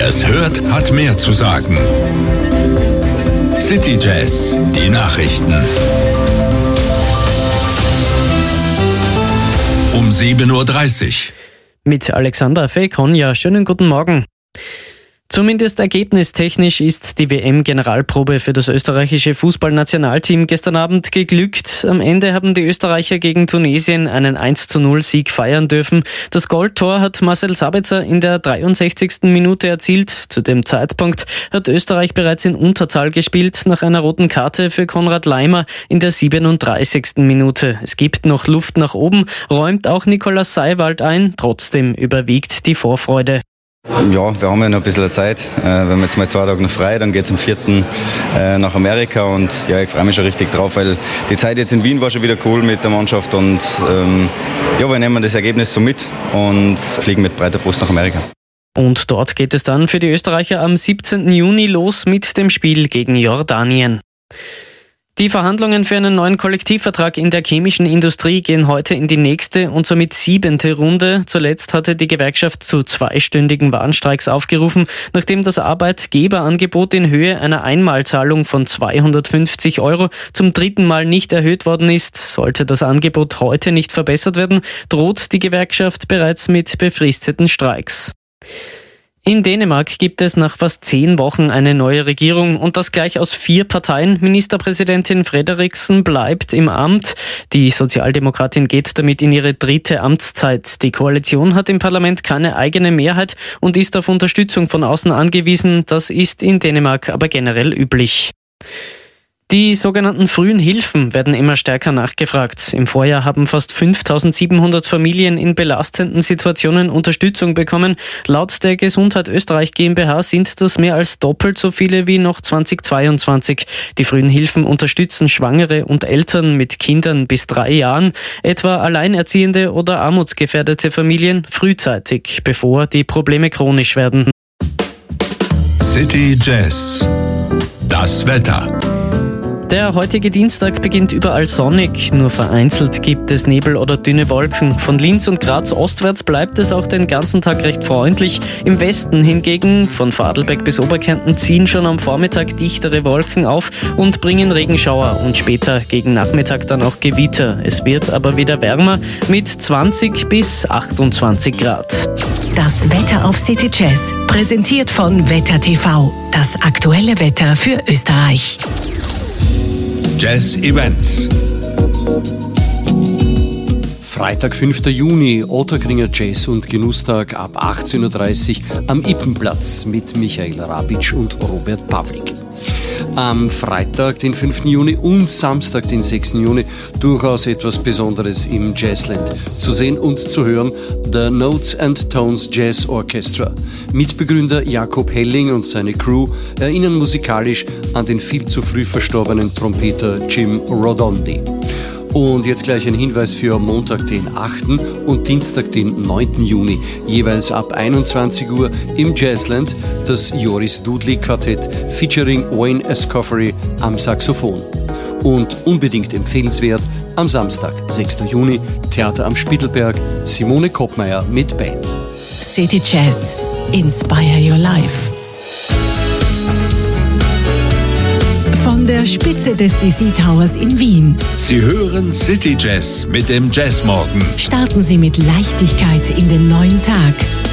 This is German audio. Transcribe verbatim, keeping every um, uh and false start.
Wer es hört, hat mehr zu sagen. City Jazz, die Nachrichten. Um sieben Uhr dreißig. Mit Alexander Feikon, ja, schönen guten Morgen. Zumindest ergebnistechnisch ist die W M-Generalprobe für das österreichische Fußballnationalteam gestern Abend geglückt. Am Ende haben die Österreicher gegen Tunesien einen eins zu null Sieg feiern dürfen. Das Goldtor hat Marcel Sabitzer in der dreiundsechzigsten Minute erzielt. Zu dem Zeitpunkt hat Österreich bereits in Unterzahl gespielt nach einer roten Karte für Konrad Laimer in der siebenunddreißigsten Minute. Es gibt noch Luft nach oben, räumt auch Nikolaus Seiwald ein. Trotzdem überwiegt die Vorfreude. Ja, wir haben ja noch ein bisschen Zeit. Äh, wir haben jetzt mal zwei Tage noch frei, dann geht es am vierten äh, nach Amerika und ja, ich freue mich schon richtig drauf, weil die Zeit jetzt in Wien war schon wieder cool mit der Mannschaft und ähm, ja, wir nehmen das Ergebnis so mit und fliegen mit breiter Brust nach Amerika. Und dort geht es dann für die Österreicher am siebzehnten Juni los mit dem Spiel gegen Jordanien. Die Verhandlungen für einen neuen Kollektivvertrag in der chemischen Industrie gehen heute in die nächste und somit siebente Runde. Zuletzt hatte die Gewerkschaft zu zweistündigen Warnstreiks aufgerufen, nachdem das Arbeitgeberangebot in Höhe einer Einmalzahlung von zweihundertfünfzig Euro zum dritten Mal nicht erhöht worden ist. Sollte das Angebot heute nicht verbessert werden, droht die Gewerkschaft bereits mit befristeten Streiks. In Dänemark gibt es nach fast zehn Wochen eine neue Regierung und das gleich aus vier Parteien. Ministerpräsidentin Frederiksen bleibt im Amt. Die Sozialdemokratin geht damit in ihre dritte Amtszeit. Die Koalition hat im Parlament keine eigene Mehrheit und ist auf Unterstützung von außen angewiesen. Das ist in Dänemark aber generell üblich. Die sogenannten frühen Hilfen werden immer stärker nachgefragt. Im Vorjahr haben fast fünftausendsiebenhundert Familien in belastenden Situationen Unterstützung bekommen. Laut der Gesundheit Österreich GmbH sind das mehr als doppelt so viele wie noch zweitausendzweiundzwanzig. Die frühen Hilfen unterstützen Schwangere und Eltern mit Kindern bis drei Jahren, etwa alleinerziehende oder armutsgefährdete Familien, frühzeitig, bevor die Probleme chronisch werden. City Jazz, das Wetter. Der heutige Dienstag beginnt überall sonnig, nur vereinzelt gibt es Nebel oder dünne Wolken. Von Linz und Graz ostwärts bleibt es auch den ganzen Tag recht freundlich. Im Westen hingegen, von Vorarlberg bis Oberkärnten, ziehen schon am Vormittag dichtere Wolken auf und bringen Regenschauer und später gegen Nachmittag dann auch Gewitter. Es wird aber wieder wärmer mit zwanzig bis achtundzwanzig Grad. Das Wetter auf City Jazz, präsentiert von Wetter T V, das aktuelle Wetter für Österreich. Jazz Events. Freitag, fünften Juni, Ottakringer Jazz- und Genusstag ab achtzehn Uhr dreißig am Ippenplatz mit Michael Rabitsch und Robert Pawlik. Am Freitag, den fünften Juni und Samstag, den sechsten Juni, durchaus etwas Besonderes im Jazzland. Zu sehen und zu hören, The Notes and Tones Jazz Orchestra. Mitbegründer Jakob Helling und seine Crew erinnern musikalisch an den viel zu früh verstorbenen Trompeter Jim Rodondi. Und jetzt gleich ein Hinweis für Montag, den achten und Dienstag, den neunten Juni, jeweils ab einundzwanzig Uhr im Jazzland, das Joris Dudley Quartett featuring Wayne Escoffery am Saxophon. Und unbedingt empfehlenswert, am Samstag, sechsten Juni, Theater am Spittelberg, Simone Koppmeier mit Band. City Jazz, inspire your life. Von der Spitze des D C Towers in Wien. Sie hören City Jazz mit dem Jazzmorgen. Starten Sie mit Leichtigkeit in den neuen Tag.